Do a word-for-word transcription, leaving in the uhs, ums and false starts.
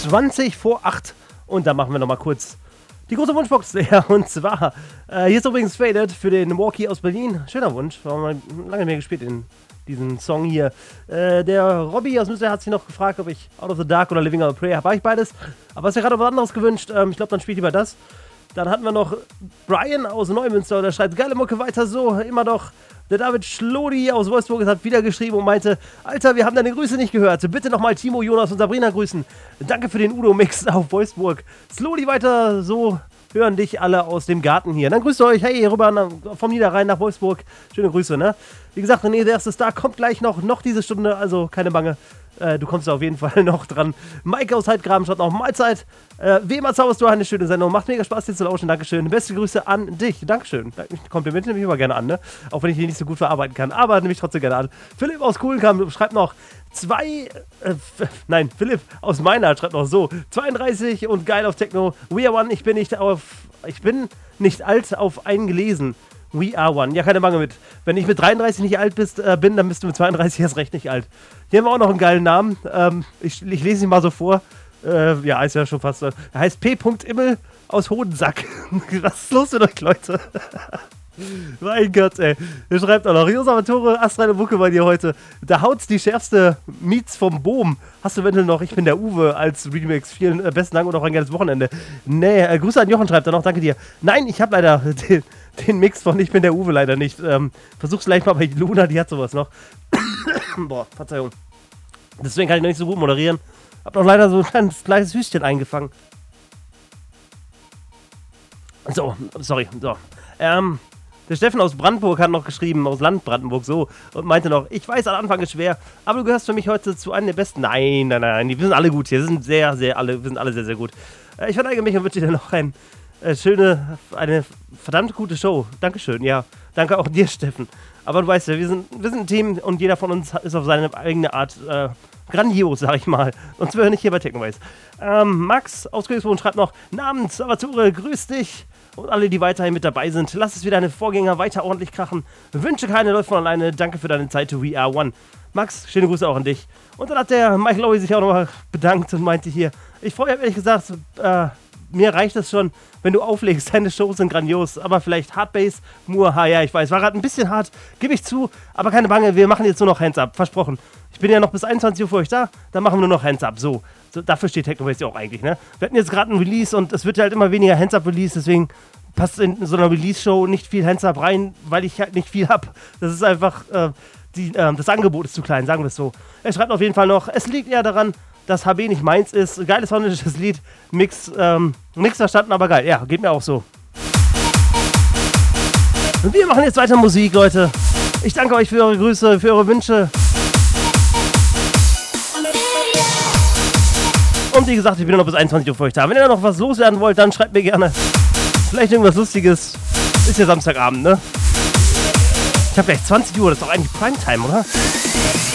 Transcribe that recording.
zwanzig vor acht. Und dann machen wir nochmal kurz die große Wunschbox. Ja, und zwar, äh, hier ist übrigens Faded für den Walkie aus Berlin. Schöner Wunsch, war mal lange mehr gespielt in diesen Song hier. Äh, der Robby aus Münster hat sich noch gefragt, ob ich Out of the Dark oder Living on a Prayer habe. Ich beides. Aber hast du gerade was anderes gewünscht? Ähm, ich glaube, dann spielt lieber das. Dann hatten wir noch Brian aus Neumünster, der schreibt, geile Mucke, weiter so, immer doch. Der David Schlodi aus Wolfsburg hat wieder geschrieben und meinte, Alter, wir haben deine Grüße nicht gehört. Bitte nochmal Timo, Jonas und Sabrina grüßen. Danke für den Udo-Mix auf Wolfsburg. Schlodi weiter so, hören dich alle aus dem Garten hier. Dann grüßt ihr euch, hey, rüber nach, vom Niederrhein nach Wolfsburg. Schöne Grüße, ne? Wie gesagt, René, der erste Star kommt gleich noch, noch diese Stunde, also keine Bange. Äh, du kommst da auf jeden Fall noch dran. Mike aus Heidgraben schaut noch Mahlzeit. Äh, wie immer zauberst du eine schöne Sendung. Macht mega Spaß, dir zu lauschen. Dankeschön. Beste Grüße an dich. Dankeschön. Komplimente nehme ich immer gerne an, ne? Auch wenn ich die nicht so gut verarbeiten kann. Aber nehme ich trotzdem gerne an. Philipp aus Kuhlenkamp schreibt noch zwei, äh, nein, Philipp aus Meinert schreibt noch so. zweiunddreißig und geil auf Techno. We are one. Ich bin nicht auf, ich bin nicht alt auf einen gelesen. We are one. Ja, keine Bange mit. Wenn ich mit dreiunddreißig nicht alt bist, äh, bin, dann bist du mit zweiunddreißig erst recht nicht alt. Hier haben wir auch noch einen geilen Namen. Ähm, ich, ich lese ihn mal so vor. Äh, ja, ist ja schon fast so. Er heißt P. Immel aus Hodensack. Was ist los mit euch, Leute? Mein Gott, ey. Ihr schreibt auch noch, Rio Salvatore, Astral und Bucke bei dir heute. Da haut's die schärfste Meets vom Boom. Hast du eventuell noch, ich bin der Uwe als Remix. Vielen äh, besten Dank und auch ein geiles Wochenende. Nee, äh, Grüße an Jochen schreibt er noch, danke dir. Nein, ich habe leider den, den Mix von Ich bin der Uwe leider nicht. Ähm, versuch's gleich mal bei Luna, die hat sowas noch. Boah, Verzeihung. Deswegen kann ich noch nicht so gut moderieren. Hab noch leider so ein kleines, kleines Hüstchen eingefangen. So, sorry, so. Ähm, der Steffen aus Brandenburg hat noch geschrieben, aus Land Brandenburg, so, und meinte noch, ich weiß, am Anfang ist schwer, aber du gehörst für mich heute zu einem der Besten. Nein, nein, nein, wir sind alle gut hier, wir sind sehr, sehr, alle, wir sind alle sehr, sehr gut. Äh, ich verneige mich und wünsche dir noch ein, äh, schöne, eine verdammt gute Show. Dankeschön, ja. Danke auch dir, Steffen. Aber du weißt ja, wir sind, wir sind ein Team und jeder von uns ist auf seine eigene Art äh, grandios, sag ich mal. Sonst wäre er nicht hier bei Technoways. Ähm, Max aus Königsbrunn schreibt noch, Namens, Salvatore, grüß dich. Und alle, die weiterhin mit dabei sind, lass es wie deine Vorgänger weiter ordentlich krachen. Wünsche keine läuft von alleine. Danke für deine Zeit, We Are One. Max, schöne Grüße auch an dich. Und dann hat der Mike Lowy sich auch nochmal bedankt und meinte hier, ich freue mich ehrlich gesagt, äh, mir reicht es schon, wenn du auflegst. Deine Shows sind grandios, aber vielleicht Hardbass, Muaha, ja, ich weiß, war gerade ein bisschen hart, gebe ich zu, aber keine Bange, wir machen jetzt nur noch Hands Up, versprochen. Ich bin ja noch bis einundzwanzig Uhr für euch da, dann machen wir nur noch Hands Up, so. so dafür steht Technoways ja auch eigentlich, ne? Wir hatten jetzt gerade ein Release und es wird ja halt immer weniger Hands Up Release, deswegen passt in so einer Release-Show nicht viel Hands Up rein, weil ich halt nicht viel hab. Das ist einfach, äh, die, äh, das Angebot ist zu klein, sagen wir es so. Er schreibt auf jeden Fall noch, es liegt eher daran, dass H B nicht meins ist. Geiles holländisches Lied, Mix, ähm, nix verstanden, aber geil. Ja, geht mir auch so. Und wir machen jetzt weiter Musik, Leute. Ich danke euch für eure Grüße, für eure Wünsche. Und wie gesagt, ich bin noch bis einundzwanzig Uhr für euch da. Wenn ihr noch was loswerden wollt, dann schreibt mir gerne. Vielleicht irgendwas Lustiges. Ist ja Samstagabend, ne? Ich habe gleich zwanzig Uhr, das ist doch eigentlich Primetime, oder?